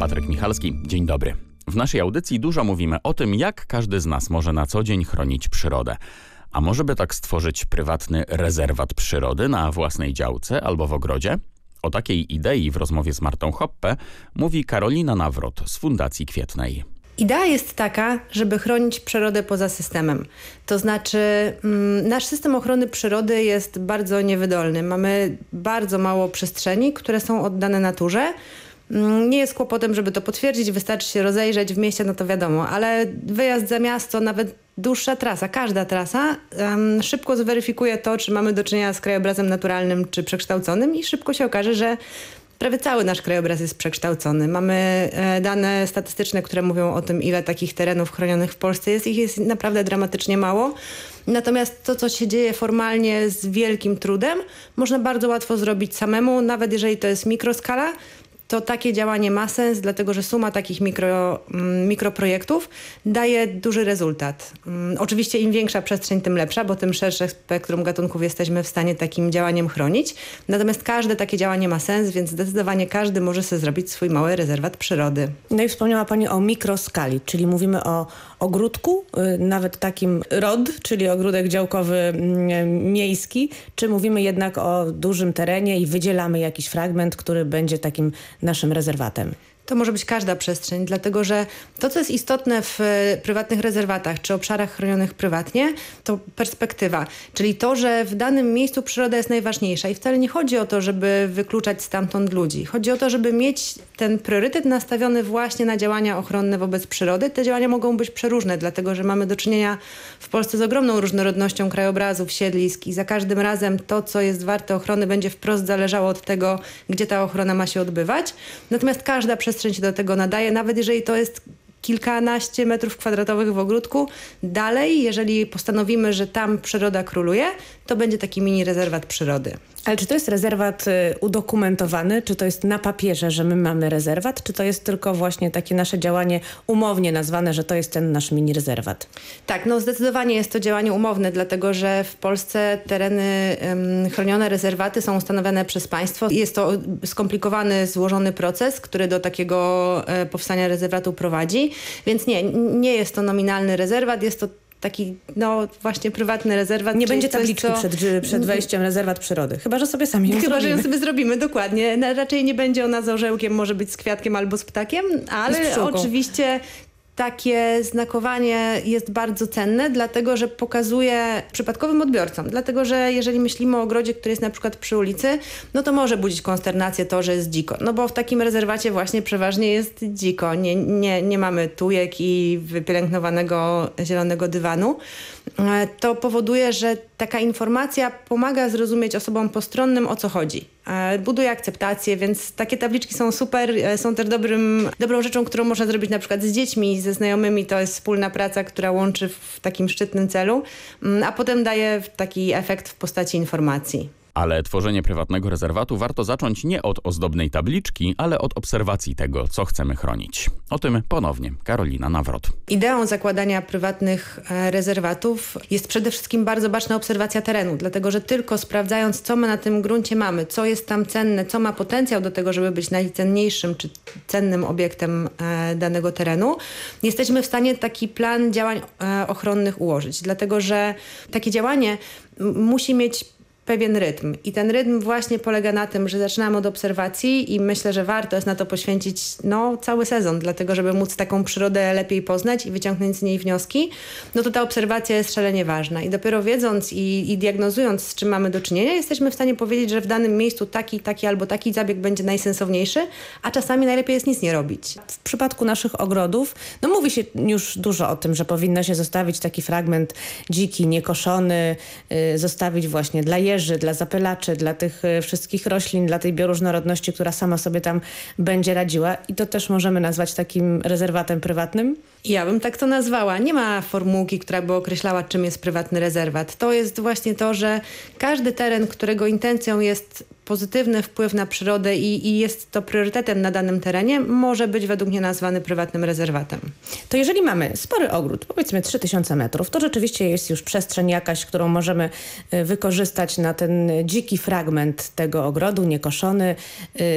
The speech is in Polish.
Patryk Michalski. Dzień dobry. W naszej audycji dużo mówimy o tym, jak każdy z nas może na co dzień chronić przyrodę. A może by tak stworzyć prywatny rezerwat przyrody na własnej działce albo w ogrodzie? O takiej idei w rozmowie z Martą Hoppe mówi Karolina Nawrot z Fundacji Kwietnej. Idea jest taka, żeby chronić przyrodę poza systemem. To znaczy nasz system ochrony przyrody jest bardzo niewydolny. Mamy bardzo mało przestrzeni, które są oddane naturze. Nie jest kłopotem, żeby to potwierdzić, wystarczy się rozejrzeć w mieście, no to wiadomo, ale wyjazd za miasto, nawet dłuższa trasa, każda trasa szybko zweryfikuje to, czy mamy do czynienia z krajobrazem naturalnym czy przekształconym i szybko się okaże, że prawie cały nasz krajobraz jest przekształcony. Mamy dane statystyczne, które mówią o tym, ile takich terenów chronionych w Polsce jest. Ich jest naprawdę dramatycznie mało. Natomiast to, co się dzieje formalnie z wielkim trudem, można bardzo łatwo zrobić samemu, nawet jeżeli to jest mikroskala. To takie działanie ma sens, dlatego że suma takich mikroprojektów daje duży rezultat. Oczywiście im większa przestrzeń, tym lepsza, bo tym szersze spektrum gatunków jesteśmy w stanie takim działaniem chronić. Natomiast każde takie działanie ma sens, więc zdecydowanie każdy może sobie zrobić swój mały rezerwat przyrody. No i wspomniała Pani o mikroskali, czyli mówimy o ogródku, nawet takim ROD, czyli ogródek działkowy miejski, czy mówimy jednak o dużym terenie i wydzielamy jakiś fragment, który będzie takim naszym rezerwatem? To może być każda przestrzeń, dlatego że to, co jest istotne w prywatnych rezerwatach czy obszarach chronionych prywatnie, to perspektywa. Czyli to, że w danym miejscu przyroda jest najważniejsza i wcale nie chodzi o to, żeby wykluczać stamtąd ludzi. Chodzi o to, żeby mieć ten priorytet nastawiony właśnie na działania ochronne wobec przyrody. Te działania mogą być przeróżne, dlatego że mamy do czynienia w Polsce z ogromną różnorodnością krajobrazów, siedlisk i za każdym razem to, co jest warte ochrony, będzie wprost zależało od tego, gdzie ta ochrona ma się odbywać. Natomiast każda przestrzeń się do tego nadaje, nawet jeżeli to jest kilkanaście metrów kwadratowych w ogródku. Dalej, jeżeli postanowimy, że tam przyroda króluje, to będzie taki mini rezerwat przyrody. Ale czy to jest rezerwat udokumentowany? Czy to jest na papierze, że my mamy rezerwat? Czy to jest tylko właśnie takie nasze działanie umownie nazwane, że to jest ten nasz mini rezerwat? Tak, no zdecydowanie jest to działanie umowne, dlatego że w Polsce tereny chronione, rezerwaty są ustanowione przez państwo. Jest to skomplikowany, złożony proces, który do takiego powstania rezerwatu prowadzi. Więc nie jest to nominalny rezerwat, jest to taki, no właśnie prywatny rezerwat. Nie będzie tabliczki przed wejściem rezerwat przyrody. Chyba, że sobie sami ją zrobimy. Chyba, że ją sobie zrobimy, dokładnie. Raczej nie będzie ona z orzełkiem, może być z kwiatkiem albo z ptakiem, ale oczywiście takie znakowanie jest bardzo cenne, dlatego że pokazuje przypadkowym odbiorcom. Dlatego, że jeżeli myślimy o ogrodzie, który jest na przykład przy ulicy, no to może budzić konsternację to, że jest dziko. No bo w takim rezerwacie właśnie przeważnie jest dziko. Nie mamy tujek i wypielęgnowanego zielonego dywanu. To powoduje, że taka informacja pomaga zrozumieć osobom postronnym, o co chodzi. Buduje akceptację, więc takie tabliczki są super, są też dobrą rzeczą, którą można zrobić na przykład z dziećmi, ze znajomymi. To jest wspólna praca, która łączy w takim szczytnym celu, a potem daje taki efekt w postaci informacji. Ale tworzenie prywatnego rezerwatu warto zacząć nie od ozdobnej tabliczki, ale od obserwacji tego, co chcemy chronić. O tym ponownie Karolina Nawrot. Ideą zakładania prywatnych rezerwatów jest przede wszystkim bardzo baczna obserwacja terenu, dlatego że tylko sprawdzając, co my na tym gruncie mamy, co jest tam cenne, co ma potencjał do tego, żeby być najcenniejszym czy cennym obiektem danego terenu, jesteśmy w stanie taki plan działań ochronnych ułożyć. Dlatego że takie działanie musi mieć pewien rytm. I ten rytm właśnie polega na tym, że zaczynamy od obserwacji i myślę, że warto jest na to poświęcić cały sezon, dlatego żeby móc taką przyrodę lepiej poznać i wyciągnąć z niej wnioski, no to ta obserwacja jest szalenie ważna. I dopiero wiedząc i diagnozując, z czym mamy do czynienia, jesteśmy w stanie powiedzieć, że w danym miejscu taki albo taki zabieg będzie najsensowniejszy, a czasami najlepiej jest nic nie robić. W przypadku naszych ogrodów, mówi się już dużo o tym, że powinno się zostawić taki fragment dziki, niekoszony, zostawić właśnie dla jeży, dla zapylaczy, dla tych wszystkich roślin, dla tej bioróżnorodności, która sama sobie tam będzie radziła. I to też możemy nazwać takim rezerwatem prywatnym? Ja bym tak to nazwała. Nie ma formułki, która by określała, czym jest prywatny rezerwat. To jest właśnie to, że każdy teren, którego intencją jest pozytywny wpływ na przyrodę i jest to priorytetem na danym terenie, może być według mnie nazwany prywatnym rezerwatem. To jeżeli mamy spory ogród, powiedzmy 3000 metrów, to rzeczywiście jest już przestrzeń jakaś, którą możemy wykorzystać na ten dziki fragment tego ogrodu, niekoszony,